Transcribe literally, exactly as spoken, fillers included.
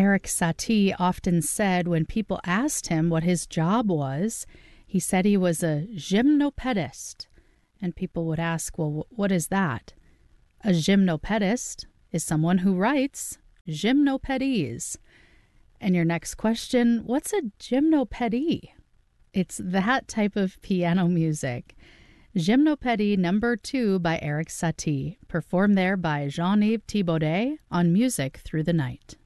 Erik Satie often said when people asked him what his job was, he said he was a gymnopedist. And people would ask, well, what is that? A gymnopedist is someone who writes gymnopedies. And your next question, what's a gymnopedie? It's that type of piano music. Gymnopédie number two by Erik Satie, performed there by Jean-Yves Thibaudet on Music Through the Night.